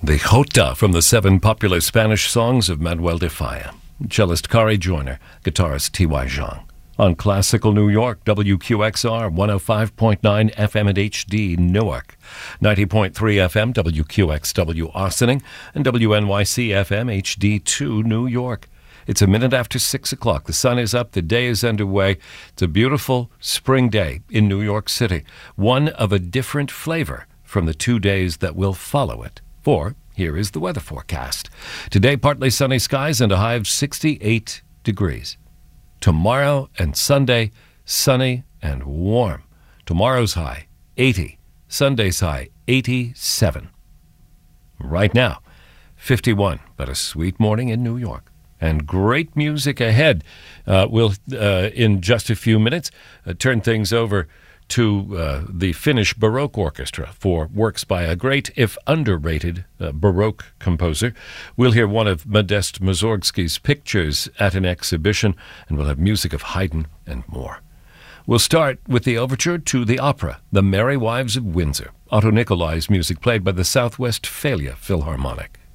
The Jota from the 7 popular Spanish songs of Manuel de Falla. Cellist Kari Joyner, guitarist T.Y. Zhang. On Classical New York, WQXR 105.9 FM at HD Newark, 90.3 FM WQXW Austining, and WNYC FM HD2 New York. It's a minute after 6 o'clock. The sun is up. The day is underway. It's a beautiful spring day in New York City, one of a different flavor from the 2 days that will follow it. For here is the weather forecast. Today, partly sunny skies and a high of 68 degrees. Tomorrow and Sunday, sunny and warm. Tomorrow's high, 80. Sunday's high, 87. Right now, 51, but a sweet morning in New York. And great music ahead. We'll, in just a few minutes, turn things over to the Finnish Baroque Orchestra for works by a great, if underrated, Baroque composer. We'll hear one of Modest Mussorgsky's pictures at an exhibition, and we'll have music of Haydn and more. We'll start with the overture to the opera, The Merry Wives of Windsor. Otto Nicolai's music played by the Southwest Failure Philharmonic.